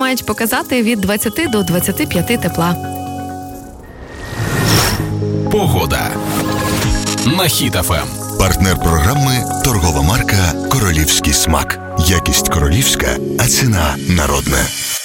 мають показати від 20 до 25 тепла. Погода на Хіт ФМ. Партнер програми – торгова марка «Королівський смак». Якість королівська, а ціна народна.